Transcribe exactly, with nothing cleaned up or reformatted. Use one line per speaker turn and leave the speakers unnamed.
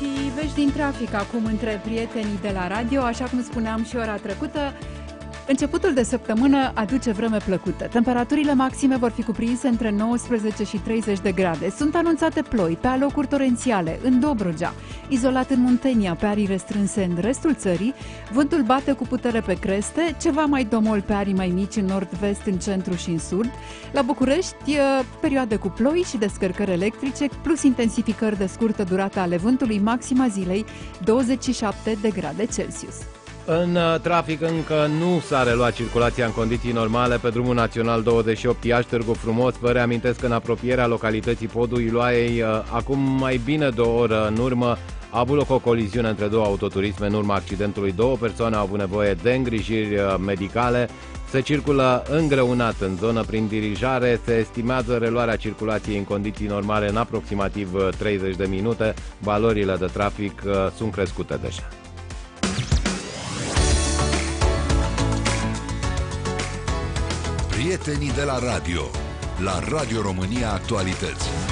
și vești din trafic acum între prietenii de la radio. Așa cum spuneam și ora trecută, începutul de săptămână aduce vreme plăcută. Temperaturile maxime vor fi cuprinse între nouăsprezece și treizeci de grade. Sunt anunțate ploi pe alocuri torențiale în Dobrogea, izolat în Muntenia, pe arii restrânse în restul țării. Vântul bate cu putere pe creste, ceva mai domol pe arii mai mici în nord-vest, în centru și în sud. La București, perioade cu ploi și descărcări electrice, plus intensificări de scurtă durată ale vântului, maxima zilei douăzeci și șapte de grade Celsius.
În trafic încă nu s-a reluat circulația în condiții normale pe drumul național douăzeci și opt Iași Târgu Frumos. Vă reamintesc că în apropierea localității Podul Iloaiei, acum mai bine de o oră în urmă, a avut loc o coliziune între două autoturisme. În urma accidentului, două persoane au avut nevoie de îngrijiri medicale. Se circulă îngreunat în zonă prin dirijare. Se estimează reluarea circulației în condiții normale în aproximativ treizeci de minute. Valorile de trafic sunt crescute deja.
Prietenii de la radio, la Radio România Actualități.